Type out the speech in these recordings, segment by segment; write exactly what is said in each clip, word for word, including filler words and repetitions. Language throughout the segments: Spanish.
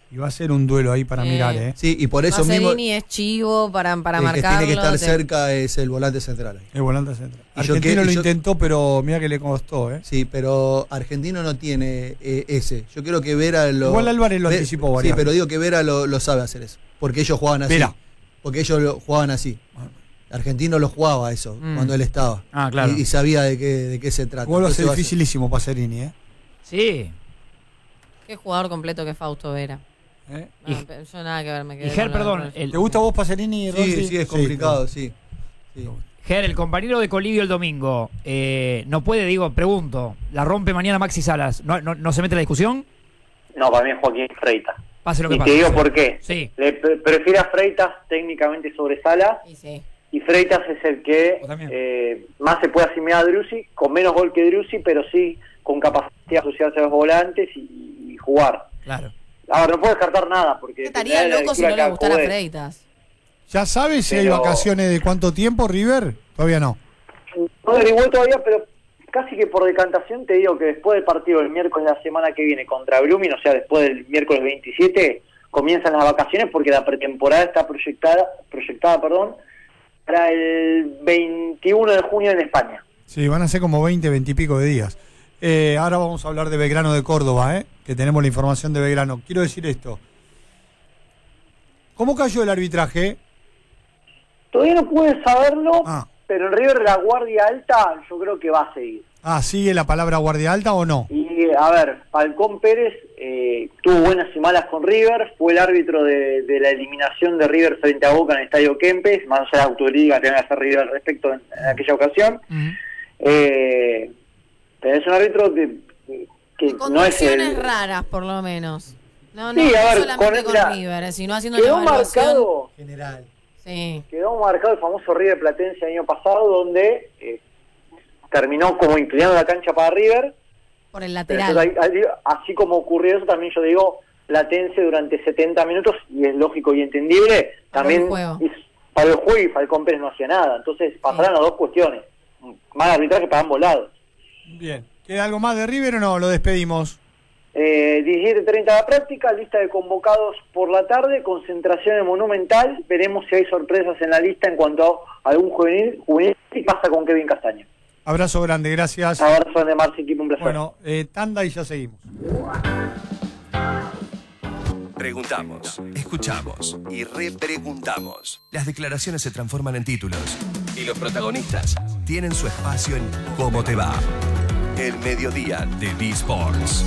Y va a ser un duelo ahí para Eh, mirar, ¿eh? Sí, y por eso mismo Pacerini es chivo para, para el que marcarlo. tiene que estar te- cerca es el volante central. El volante central. Y yo Argentino que- lo y yo- intentó, pero mira que le costó, ¿eh? Sí, pero Argentino no tiene eh, ese. Yo creo que Vera lo... Igual Álvarez lo Ve- anticipó varias Sí, veces. pero digo que Vera lo, lo sabe hacer eso. Porque ellos jugaban así. Vera. Porque ellos lo jugaban así. Argentino lo jugaba eso, Mm. cuando él estaba. Ah, claro. Y, y sabía de qué, de qué se trata. Igual va a ser Entonces va a ser- dificilísimo Pacerini, ¿eh? Sí. Qué jugador completo que Fausto Vera. ¿Eh? No, Y- pero yo nada que ver, me quedé Y Ger, con lo- perdón, con el- el, ¿Te gusta a vos Pacerini, Rossi? Sí, sí, es complicado, sí. sí. Ger, el compañero de Colidio el domingo, eh, no puede, digo, pregunto, la rompe mañana Maxi Salas, ¿no, no, no se mete en la discusión? No, para mí es Joaquín Freitas. Pase lo que Y pase. te digo por qué. Sí. Le pre- prefiero a Freitas técnicamente sobre Salas, Y sí. y Freitas es el que Vos también. eh, más se puede asimilar a Driussi, con menos gol que Driussi, pero sí con capacidad de asociarse a los volantes y, y jugar. Claro. Ahora, no puedo descartar nada, porque... Estaría dependerá de la loco si lectura no que le gustara haga Freitas. ¿Ya sabes si hay Pero- vacaciones de cuánto tiempo, River? Todavía no. No averigué todavía, pero casi que por decantación te digo que después del partido del miércoles de la semana que viene contra Brumming, o sea, después del miércoles veintisiete, comienzan las vacaciones porque la pretemporada está proyectada, proyectada, perdón, para el veintiuno de junio en España. Sí, van a ser como veinte, veinte y pico de días. Eh, ahora vamos a hablar de Belgrano de Córdoba, ¿eh? Que tenemos la información de Belgrano. Quiero decir esto. ¿Cómo cayó el arbitraje? Todavía no pude saberlo, Ah. pero en River la guardia alta yo creo que va a seguir. Ah, ¿sigue la palabra guardia alta o no? Y a ver, Falcón Pérez eh, tuvo buenas y malas con River, fue el árbitro de, de la eliminación de River frente a Boca en el Estadio Kempes, más allá de la autoridad que tenga que hacer River al respecto en, en aquella ocasión. Ujú. Eh, pero es un árbitro que, que Con no es condiciones el... raras, por lo menos. No, no, Sí, a no ver, solamente con con, la- River, eh, sino haciendo una Quedó evaluación. marcado, General. Sí. quedó marcado el famoso River Platense el año pasado, donde eh, terminó como inclinando la cancha para River. Por el Pero lateral. yo ahí- ahí- así como ocurrió eso, también yo digo Platense durante setenta minutos, y es lógico y entendible, Para también el juego. hizo- para el juego, y Falcón Pérez no hacía nada. Entonces pasaron las dos cuestiones, mal arbitraje para ambos lados. Bien. ¿Queda algo más de River o no? Lo despedimos. Eh, diecisiete treinta la práctica, lista de convocados por la tarde, concentración en Monumental, veremos si hay sorpresas en la lista en cuanto a algún juvenil, juvenil y pasa con Kevin Castaño. Abrazo grande, gracias. Abrazo de Marci, equipo, un placer. Bueno, eh, tanda y ya seguimos. Preguntamos, escuchamos y repreguntamos. Las declaraciones se transforman en títulos y los protagonistas tienen su espacio en ¿Cómo te va? El mediodía de B-Sports.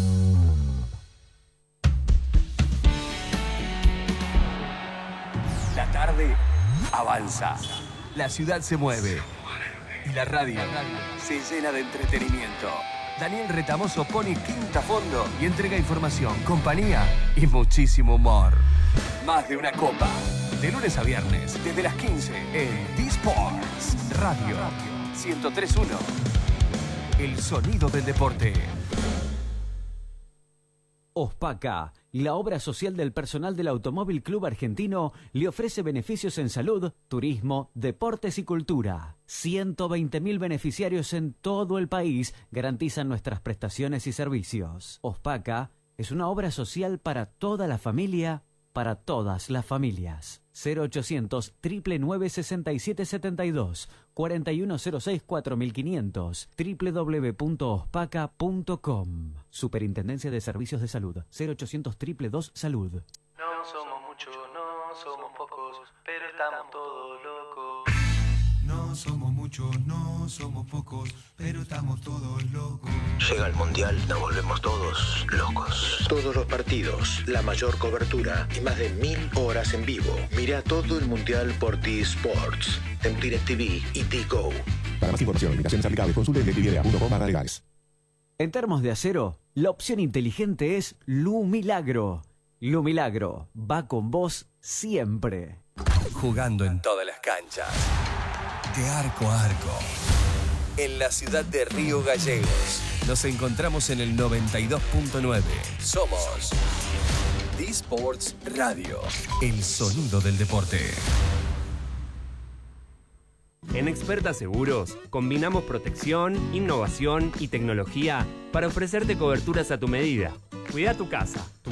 La tarde avanza, la ciudad se mueve y la radio se llena de entretenimiento. Daniel Retamoso pone quinta a fondo y entrega información, compañía y muchísimo humor. Más de una copa, de lunes a viernes, desde las quince en D-Sports Radio ciento tres punto uno. El sonido del deporte. Ospaca, la obra social del personal del Automóvil Club Argentino, le ofrece beneficios en salud, turismo, deportes y cultura. ciento veinte mil beneficiarios en todo el país garantizan nuestras prestaciones y servicios. Ospaca es una obra social para toda la familia, para todas las familias. cero ochocientos, nueve nueve sesenta y siete setenta y dos, cuarenta y uno cero seis cuatro mil quinientos, doble u doble u doble u punto ospaca punto com. Superintendencia de Servicios de Salud, cero ochocientos, dos dos Salud. No somos muchos, no somos pocos, pero estamos todos locos. No somos muchos, no somos pocos, pero estamos todos locos. Llega el Mundial, nos volvemos todos locos. Todos los partidos, la mayor cobertura y más de mil horas en vivo. Mira todo el Mundial por T-Sports, en DirecTV y T-Go. Para más información, limitaciones aplicables, consulte en directv punto com barra legales. En termos de acero, la opción inteligente es Lumilagro. Lumilagro va con vos siempre. Jugando en todas las canchas, de arco a arco. En la ciudad de Río Gallegos, nos encontramos en el noventa y dos punto nueve. Somos D-Sports Radio, el sonido del deporte. En Experta Seguros, combinamos protección, innovación y tecnología para ofrecerte coberturas a tu medida. Cuida tu casa, tu